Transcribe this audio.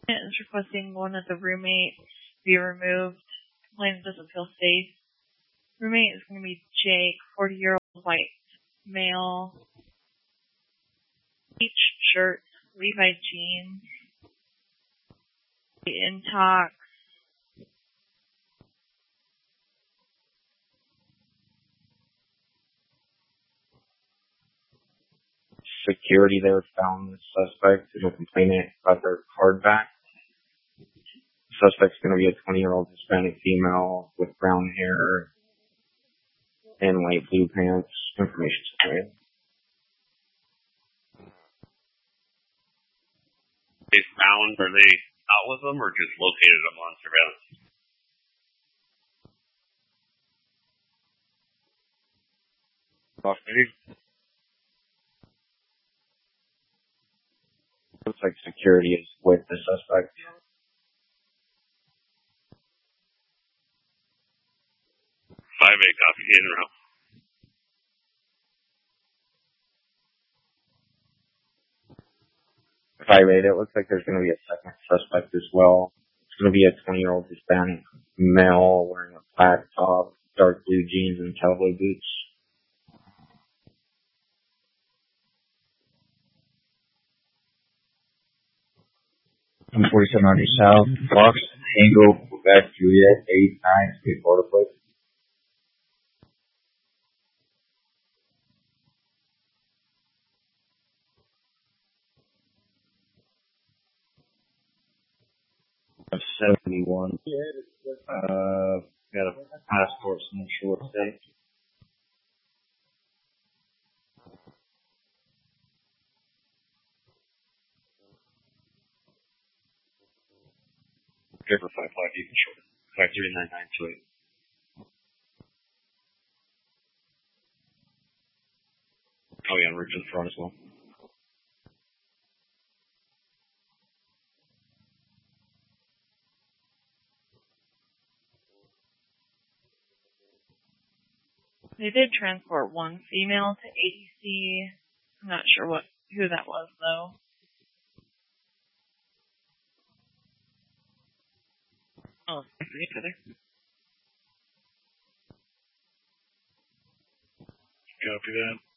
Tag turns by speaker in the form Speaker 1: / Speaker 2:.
Speaker 1: Is requesting one of the roommates be removed. Complaint doesn't feel safe. Roommate is going to be Jake, 40-year-old white male. Beach shirt, Levi jeans, Intox.
Speaker 2: Security there found the suspect and the complainant got their card back. The suspect's going to be a 20-year-old Hispanic female with brown hair and light blue pants. Information supplied.
Speaker 3: They found, are they out with them or just located them on surveillance?
Speaker 2: Looks like security is with the suspect.
Speaker 3: Five eight, copy, in route.
Speaker 2: It looks like there's going to be a second suspect as well. It's going to be a 20-year-old Hispanic male wearing a black top, dark blue jeans, and cowboy boots.
Speaker 4: I'm 4790 South, Fox, Tango, Quebec, Juliet, 89, Street, Florida, please. I'm 71. Got a passport from short stay.
Speaker 3: River 55, you can short. 539928. Oh yeah, and route to the front as well.
Speaker 1: They did transport one female to ADC. I'm not sure who that was though. Oh, thanks for each other.
Speaker 3: Copy that.